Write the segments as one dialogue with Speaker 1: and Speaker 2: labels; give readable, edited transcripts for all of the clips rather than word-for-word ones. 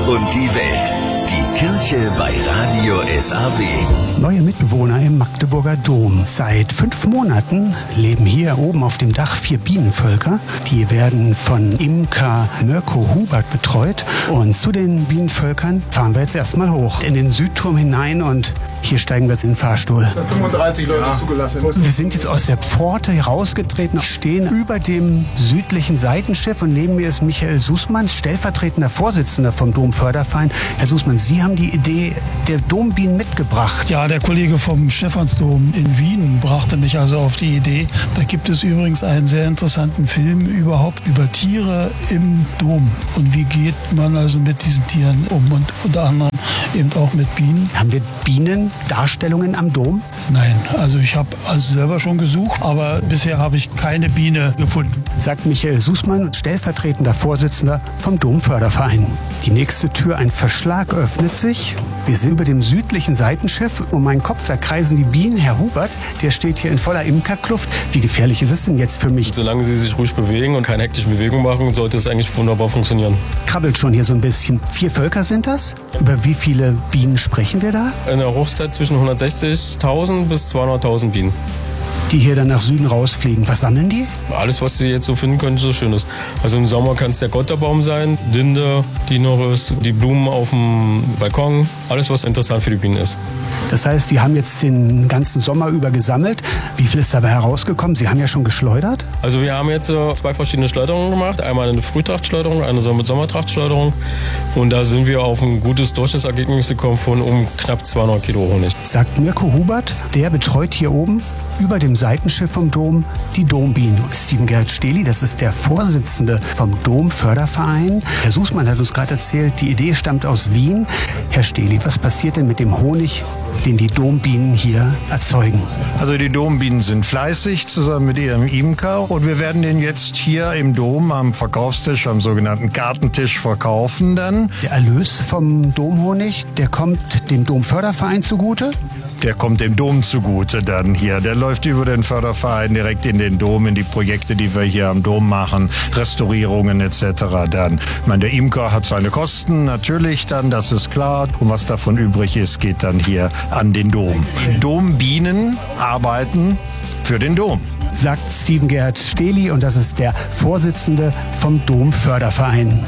Speaker 1: und die Welt. Die Kirche bei Radio SAW.
Speaker 2: Neue Mitbewohner im Magdeburger Dom. Seit 5 Monaten leben hier oben auf dem Dach 4 Bienenvölker. Die werden von Imker Mirko Hubert betreut. Und zu den Bienenvölkern fahren wir jetzt erstmal hoch in den Südturm hinein und hier steigen wir jetzt in den Fahrstuhl.
Speaker 3: 35 Leute zugelassen.
Speaker 2: Wir sind jetzt aus der Pforte herausgetreten, stehen über dem südlichen Seitenschiff und neben mir ist Michael Sußmann, stellvertretender Vorsitzender vom Domförderverein. Herr Sußmann, Sie haben die Idee der Dombienen mitgebracht.
Speaker 4: Ja, der Kollege vom Stephansdom in Wien brachte mich also auf die Idee. Da gibt es übrigens einen sehr interessanten Film überhaupt über Tiere im Dom. Und wie geht man also mit diesen Tieren um und unter anderem eben auch mit Bienen.
Speaker 2: Haben wir Bienendarstellungen am Dom?
Speaker 4: Nein, also ich habe also selber schon gesucht, aber bisher habe ich keine Biene gefunden.
Speaker 2: Sagt Michael Sußmann, stellvertretender Vorsitzender vom Domförderverein. Die nächste Tür, ein Verschlag, öffnet sich. Wir sind über dem südlichen Seitenschiff. Um meinen Kopf, da kreisen die Bienen. Herr Hubert, der steht hier in voller Imkerkluft. Wie gefährlich ist es denn jetzt für mich?
Speaker 5: Solange sie sich ruhig bewegen und keine hektischen Bewegungen machen, sollte es eigentlich wunderbar funktionieren.
Speaker 2: Krabbelt schon hier so ein bisschen. 4 Völker sind das? Über wie viele Bienen sprechen wir da?
Speaker 5: In der Hochzeit zwischen 160.000 bis 200.000 Bienen.
Speaker 2: Die hier dann nach Süden rausfliegen. Was sammeln die?
Speaker 5: Alles, was Sie jetzt so finden können, so schön ist. Also im Sommer kann es der Gotterbaum sein, Linde, die noch ist, die Blumen auf dem Balkon. Alles, was interessant für die Bienen ist.
Speaker 2: Das heißt, die haben jetzt den ganzen Sommer über gesammelt. Wie viel ist dabei herausgekommen? Sie haben ja schon geschleudert.
Speaker 5: Also wir haben jetzt 2 verschiedene Schleuderungen gemacht. Einmal eine Frühtrachtschleuderung, eine Sommertrachtschleuderung. Und da sind wir auf ein gutes Durchschnittsergebnis gekommen von knapp 200 Kilo Honig.
Speaker 2: Sagt Mirko Hubert, der betreut hier oben über dem Seitenschiff vom Dom die Dombienen. Steven Gerhard Stehli, das ist der Vorsitzende vom Domförderverein. Herr Sußmann hat uns gerade erzählt, die Idee stammt aus Wien. Herr Stehli, was passiert denn mit dem Honig, den die Dombienen hier erzeugen?
Speaker 6: Also die Dombienen sind fleißig zusammen mit ihrem Imker und wir werden den jetzt hier im Dom am Verkaufstisch, am sogenannten Kartentisch verkaufen dann.
Speaker 2: Der Erlös vom Domhonig, der kommt dem Domförderverein zugute?
Speaker 6: Der kommt dem Dom zugute dann hier. Der läuft über den Förderverein direkt in den Dom, in die Projekte, die wir hier am Dom machen, Restaurierungen etc. dann. Ich meine, der Imker hat seine Kosten, natürlich dann, das ist klar. Und was davon übrig ist, geht dann hier an den Dom. Dombienen arbeiten für den Dom.
Speaker 2: Sagt Steven Gerhard Stehli und das ist der Vorsitzende vom Domförderverein.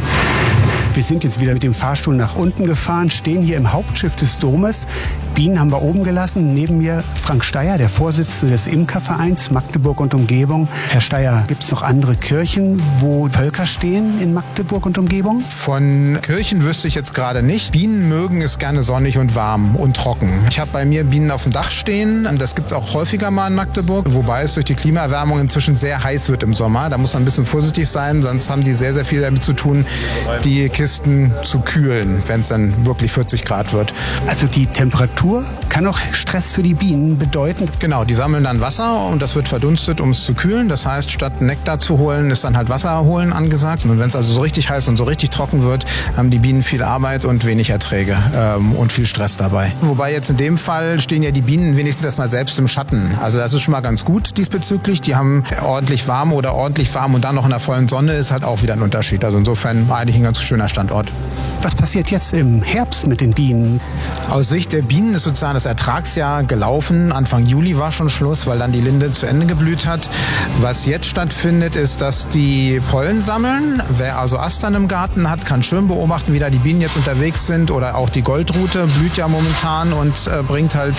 Speaker 2: Wir sind jetzt wieder mit dem Fahrstuhl nach unten gefahren, stehen hier im Hauptschiff des Domes. Bienen haben wir oben gelassen. Neben mir Frank Steyer, der Vorsitzende des Imkervereins Magdeburg und Umgebung. Herr Steyer, gibt es noch andere Kirchen, wo Völker stehen in Magdeburg und Umgebung?
Speaker 3: Von Kirchen wüsste ich jetzt gerade nicht. Bienen mögen es gerne sonnig und warm und trocken. Ich habe bei mir Bienen auf dem Dach stehen. Das gibt es auch häufiger mal in Magdeburg, wobei es durch die Klimaerwärmung inzwischen sehr heiß wird im Sommer. Da muss man ein bisschen vorsichtig sein, sonst haben die sehr, sehr viel damit zu tun, die Kisten zu kühlen, wenn es dann wirklich 40 Grad wird.
Speaker 2: Also die Temperatur kann auch Stress für die Bienen bedeuten?
Speaker 3: Genau, die sammeln dann Wasser und das wird verdunstet, um es zu kühlen. Das heißt, statt Nektar zu holen, ist dann halt Wasser holen angesagt. Und wenn es also so richtig heiß und so richtig trocken wird, haben die Bienen viel Arbeit und wenig Erträge und viel Stress dabei. Wobei jetzt in dem Fall stehen ja die Bienen wenigstens erstmal selbst im Schatten. Also das ist schon mal ganz gut diesbezüglich. Die haben ordentlich warm und dann noch in der vollen Sonne ist halt auch wieder ein Unterschied. Also insofern eigentlich ein ganz schöner Standort.
Speaker 2: Was passiert jetzt im Herbst mit den Bienen?
Speaker 3: Aus Sicht der Bienen ist sozusagen das Ertragsjahr gelaufen. Anfang Juli war schon Schluss, weil dann die Linde zu Ende geblüht hat. Was jetzt stattfindet, ist, dass die Pollen sammeln. Wer also Astern im Garten hat, kann schön beobachten, wie da die Bienen jetzt unterwegs sind. Oder auch die Goldrute blüht ja momentan und bringt halt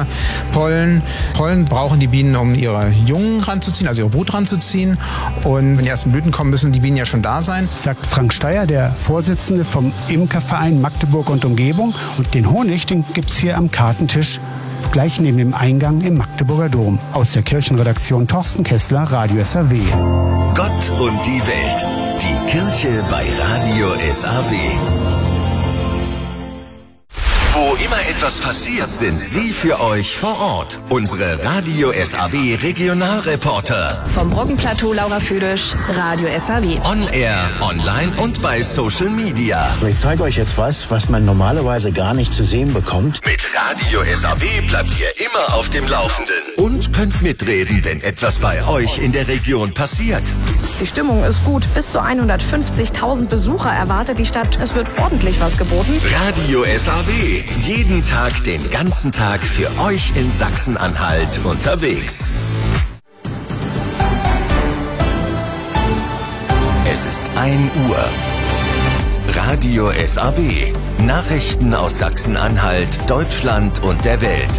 Speaker 3: Pollen. Pollen brauchen die Bienen, um ihre Jungen ranzuziehen, also ihre Brut ranzuziehen. Und wenn die ersten Blüten kommen, müssen die Bienen ja schon da sein.
Speaker 2: Sagt Frank Steyer, der Vorsitzende vom Imkerverein Magdeburg und Umgebung. Und den Honig, den gibt es hier am Kartentisch, gleich neben dem Eingang im Magdeburger Dom. Aus der Kirchenredaktion Thorsten Kessler, Radio SAW.
Speaker 1: Gott und die Welt. Die Kirche bei Radio SAW. Wo immer etwas passiert, sind sie für euch vor Ort. Unsere Radio SAW Regionalreporter.
Speaker 7: Vom Brockenplateau Laura Füdisch, Radio SAW.
Speaker 1: On Air, online und bei Social Media.
Speaker 8: Ich zeige euch jetzt was man normalerweise gar nicht zu sehen bekommt.
Speaker 1: Mit Radio SAW bleibt ihr immer auf dem Laufenden. Und könnt mitreden, wenn etwas bei euch in der Region passiert.
Speaker 7: Die Stimmung ist gut. Bis zu 150.000 Besucher erwartet die Stadt. Es wird ordentlich was geboten.
Speaker 1: Radio SAW. Jeden Tag, den ganzen Tag für euch in Sachsen-Anhalt unterwegs. Es ist 1 Uhr. Radio SAW. Nachrichten aus Sachsen-Anhalt, Deutschland und der Welt.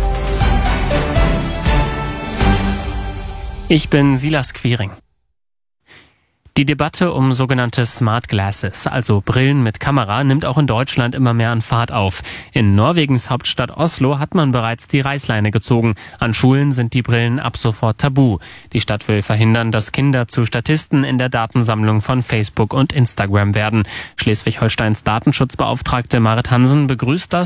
Speaker 9: Ich bin Silas Quiring. Die Debatte um sogenannte Smart Glasses, also Brillen mit Kamera, nimmt auch in Deutschland immer mehr an Fahrt auf. In Norwegens Hauptstadt Oslo hat man bereits die Reißleine gezogen. An Schulen sind die Brillen ab sofort tabu. Die Stadt will verhindern, dass Kinder zu Statisten in der Datensammlung von Facebook und Instagram werden. Schleswig-Holsteins Datenschutzbeauftragte Marit Hansen begrüßt das